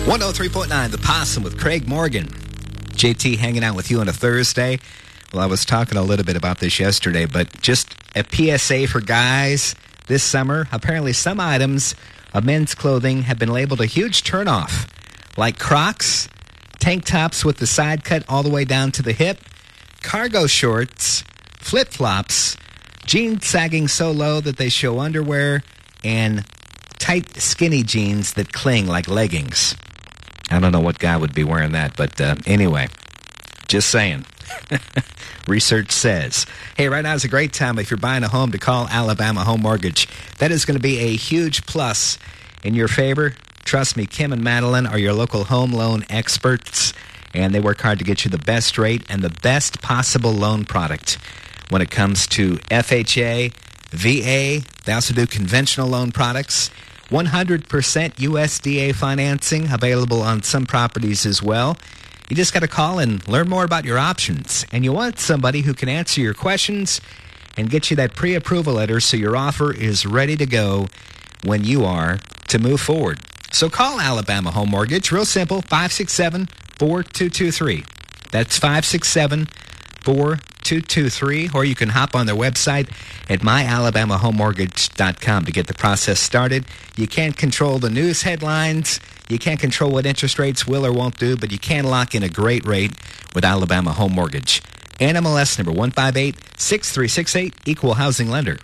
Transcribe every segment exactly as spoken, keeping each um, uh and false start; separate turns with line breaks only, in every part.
one oh three point nine, The Possum with Craig Morgan. J T hanging out with you on a Thursday. Well, I was talking a little bit about this yesterday, but just a P S A for guys this summer. Apparently some items of men's clothing have been labeled a huge turnoff, like Crocs, tank tops with the side cut all the way down to the hip, cargo shorts, flip-flops, jeans sagging so low that they show underwear, and tight, skinny jeans that cling like leggings. I don't know what guy would be wearing that, but uh, anyway, just saying. Research says. Hey, right now is a great time if you're buying a home to call Alabama Home Mortgage. That is going to be a huge plus in your favor. Trust me, Kim and Madeline are your local home loan experts, and they work hard to get you the best rate and the best possible loan product when it comes to F H A, V A. They also do conventional loan products. one hundred percent U S D A financing available on some properties as well. You just got to call and learn more about your options. And you want somebody who can answer your questions and get you that pre-approval letter so your offer is ready to go when you are to move forward. So call Alabama Home Mortgage. Real simple, five six seven, four two two three. That's five six seven, four two two three. Or you can hop on their website at my alabama home mortgage dot com to get the process started. You can't control the news headlines. You can't control what interest rates will or won't do, but you can lock in a great rate with Alabama Home Mortgage. N M L S number one five eight, six three six eight, Equal Housing Lender.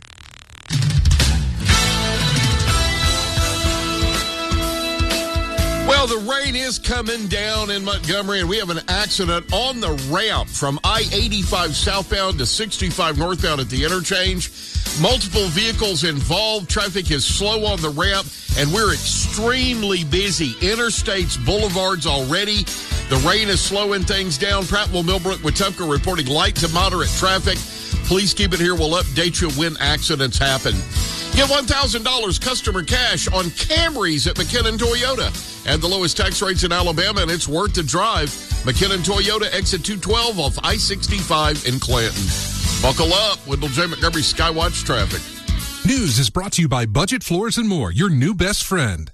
Well, the rain is coming down in Montgomery, and we have an accident on the ramp from I eighty-five southbound to sixty-five northbound at the interchange. Multiple vehicles involved. Traffic is slow on the ramp, and we're extremely busy. Interstates, boulevards already. The rain is slowing things down. Prattville, Millbrook, Wetumpka reporting light to moderate traffic. Please keep it here. We'll update you when accidents happen. Get one thousand dollars customer cash on Camrys at McKinnon Toyota. And the lowest tax rates in Alabama, and it's worth the drive. McKinnon Toyota, exit two twelve off I sixty-five in Clanton. Buckle up, Wendell J. Montgomery Skywatch Traffic.
News is brought to you by Budget Floors and More, your new best friend.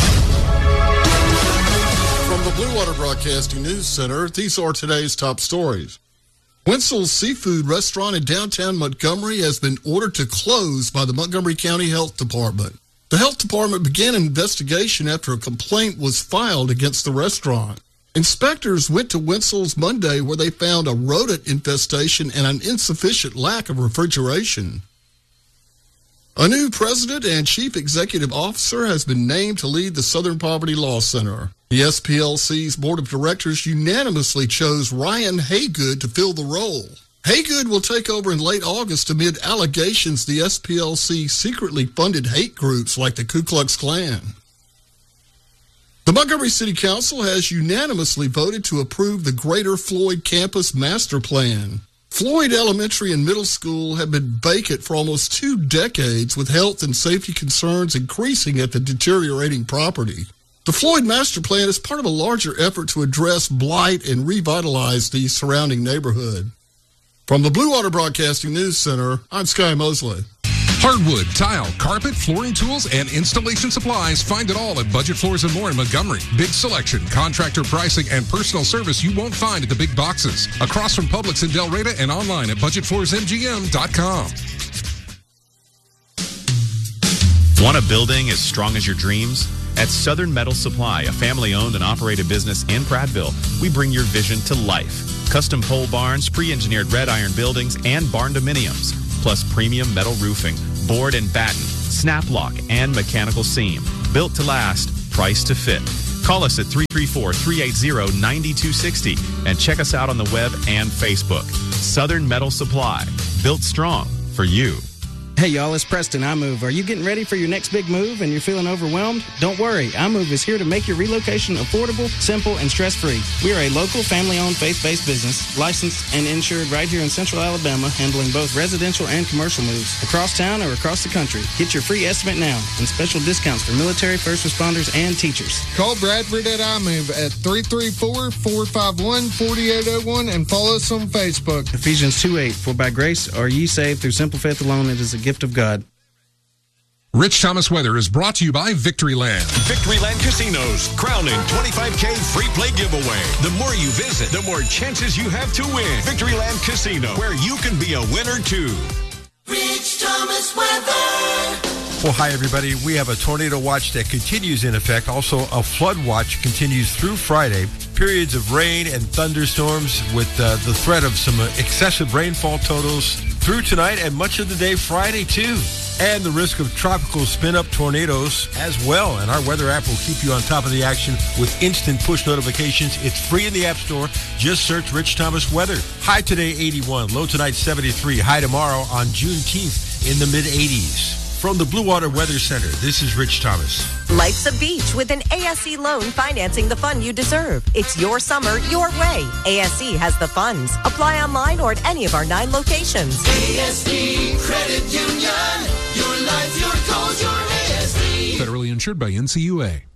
From the Blue Water Broadcasting News Center, these are today's top stories. Winsel's Seafood Restaurant in downtown Montgomery has been ordered to close by the Montgomery County Health Department. The health department began an investigation after a complaint was filed against the restaurant. Inspectors went to Winsel's Monday where they found a rodent infestation and an insufficient lack of refrigeration. A new president and chief executive officer has been named to lead the Southern Poverty Law Center. The S P L C's board of directors unanimously chose Ryan Haygood to fill the role. Haygood will take over in late August amid allegations the S P L C secretly funded hate groups like the Ku Klux Klan. The Montgomery City Council has unanimously voted to approve the Greater Floyd Campus Master Plan. Floyd Elementary and Middle School have been vacant for almost two decades, with health and safety concerns increasing at the deteriorating property. The Floyd Master Plan is part of a larger effort to address blight and revitalize the surrounding neighborhood. From the Blue Water Broadcasting News Center, I'm Sky Mosley.
Hardwood, tile, carpet, flooring tools, and installation supplies. Find it all at Budget Floors and More in Montgomery. Big selection, contractor pricing, and personal service you won't find at the big boxes. Across from Publix in Del Reyta and online at budget floors m g m dot com.
Want a building as strong as your dreams? At Southern Metal Supply, a family-owned and operated business in Prattville, we bring your vision to life. Custom pole barns, pre-engineered red iron buildings, and barn dominiums, plus premium metal roofing, board and batten, snap lock, and mechanical seam. Built to last, priced to fit. Call us at three three four, three eight zero, nine two six zero and check us out on the web and Facebook. Southern Metal Supply, built strong for you.
Hey y'all, it's Preston iMove. Are you getting ready for your next big move and you're feeling overwhelmed? Don't worry, iMove is here to make your relocation affordable, simple, and stress-free. We are a local, family-owned, faith-based business, licensed and insured right here in Central Alabama, handling both residential and commercial moves, across town or across the country. Get your free estimate now and special discounts for military, first responders, and teachers.
Call Bradford at iMove at three three four, four five one, four eight zero one and follow us on Facebook.
Ephesians two eight, for by grace are ye saved through simple faith alone. It is a gift of God.
Rich Thomas Weather is brought to you by Victoryland.
Victoryland Casinos, crowning twenty-five K free play giveaway. The more you visit, the more chances you have to win. Victoryland Casino, where you can be a winner too.
Rich Thomas Weather.
Well, hi, everybody. We have a tornado watch that continues in effect. Also, a flood watch continues through Friday. Periods of rain and thunderstorms with uh, the threat of some excessive rainfall totals through tonight and much of the day Friday, too. And the risk of tropical spin-up tornadoes as well. And our weather app will keep you on top of the action with instant push notifications. It's free in the App Store. Just search Rich Thomas Weather. High today, eighty-one. Low tonight, seventy-three. High tomorrow on Juneteenth in the mid-eighties. From the Blue Water Weather Center, this is Rich Thomas.
Life's a beach with an A S E loan financing the fun you deserve. It's your summer, your way. A S E has the funds. Apply online or at any of our nine locations.
A S E Credit Union. Your life, your goals, your A S E.
Federally insured by N C U A.